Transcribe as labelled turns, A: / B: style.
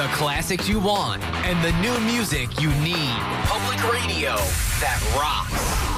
A: The classics you want and the new music you need. Public radio that rocks.